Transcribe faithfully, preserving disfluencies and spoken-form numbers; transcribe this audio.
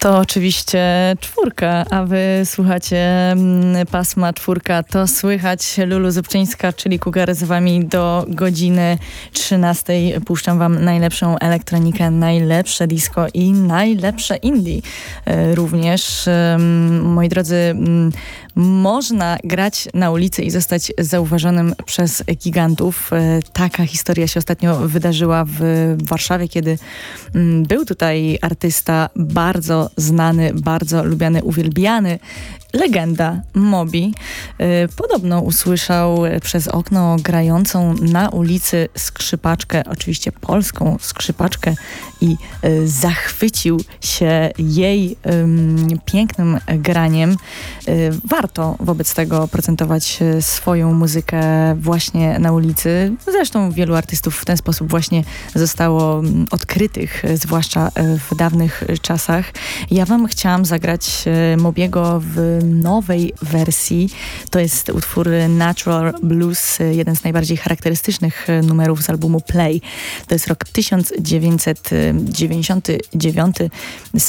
To oczywiście czwórka, a wy słuchacie mm, pasma czwórka. To słychać Lulu Zupczyńska, czyli Cougar z wami do godziny trzynastej. Puszczam wam najlepszą elektronikę, najlepsze disco i najlepsze indie. E, również, e, moi drodzy, m, można grać na ulicy i zostać zauważonym przez gigantów. E, taka historia się ostatnio wydarzyła w Warszawie, kiedy m, był tutaj artysta bardzo znany, bardzo lubiany, uwielbiany, legenda Mobi. Y, podobno usłyszał przez okno grającą na ulicy skrzypaczkę, oczywiście polską skrzypaczkę i y, zachwycił się jej y, pięknym graniem. Y, warto wobec tego prezentować swoją muzykę właśnie na ulicy. Zresztą wielu artystów w ten sposób właśnie zostało odkrytych, zwłaszcza w dawnych czasach. Ja wam chciałam zagrać Mobiego w nowej wersji. To jest utwór Natural Blues, jeden z najbardziej charakterystycznych numerów z albumu Play. To jest rok tysiąc dziewięćset dziewięćdziesiąty dziewiąty.